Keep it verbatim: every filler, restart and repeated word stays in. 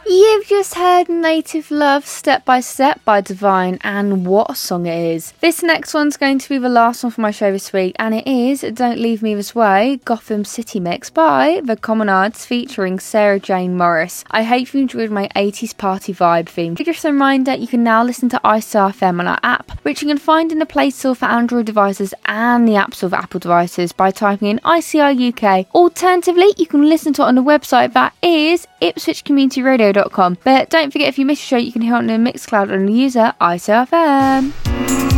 You've just heard Native Love Step by Step by Divine, and what a song it is. This next one's going to be the last one for my show this week, and it is Don't Leave Me This Way, Gotham City Mix by The Commonards featuring Sarah Jane Morris. I hope you enjoyed my eighties party vibe theme. Just a reminder, you can now listen to I C R F M on our app, which you can find in the Play Store for Android devices and the App Store for Apple devices by typing in I C R U K. Alternatively, you can listen to it on the website that is ipswich community radio dot com. But don't forget, if you miss a show, you can hear it on the Mixcloud and the user I C R F M.